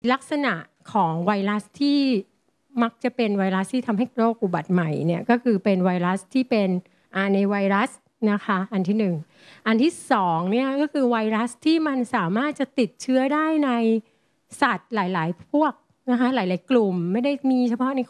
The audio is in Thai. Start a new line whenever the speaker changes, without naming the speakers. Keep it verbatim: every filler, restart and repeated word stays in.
ลักษณะของไวรัสที่มักจะเป็นไวรัสที่ทำให้โรคอุบัติใหม่เนี่ยก็คือเป็นไวรัสที่เป็น อาร์ เอ็น เอ ไวรัสนะคะอันที่หนึ่งอันที่สองเนี่ยก็คือไวรัสที่มันสามารถจะติดเชื้อได้ในสัตว์หลายๆพวกนะคะหลายๆกลุ่มไม่ได้มีเฉพาะใน